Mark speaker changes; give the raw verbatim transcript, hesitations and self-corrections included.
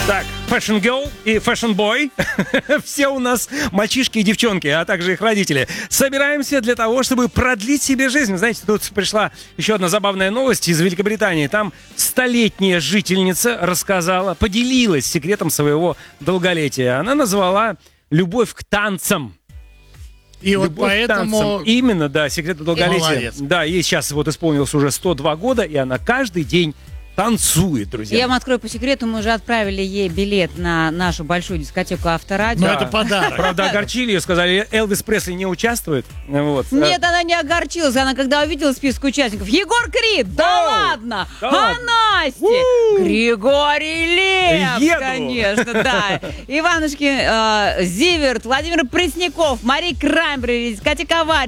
Speaker 1: Так, Fashion Girl и Fashion Boy, все у нас мальчишки и девчонки, а также их родители. Собираемся для того, чтобы продлить себе жизнь. Знаете, тут пришла еще одна забавная новость из Великобритании. Там столетняя жительница рассказала, поделилась секретом своего долголетия. Она назвала любовь к танцам.
Speaker 2: И вот поэтому...
Speaker 1: Именно, да, секрет долголетия.
Speaker 2: Молодец.
Speaker 1: Да, ей сейчас вот исполнилось уже сто два года, и она каждый день танцует, друзья.
Speaker 3: Я вам открою по секрету, мы уже отправили ей билет на нашу большую дискотеку Авторадио.
Speaker 2: Ну,
Speaker 1: Да.
Speaker 2: это подарок.
Speaker 1: Правда, огорчили ее, сказали, Элвис Пресли не участвует. Вот.
Speaker 3: Нет, она не огорчилась. Она когда увидела список участников, Егор Крид, да
Speaker 1: Оу,
Speaker 3: ладно,
Speaker 1: да
Speaker 3: а
Speaker 1: ладно.
Speaker 3: Настя,
Speaker 1: У-у-у.
Speaker 3: Григорий Лепс,
Speaker 1: Еду.
Speaker 3: конечно, да. Иванушки э, Зиверт, Владимир Пресняков, Мария Краймбрери, Катя Коварь.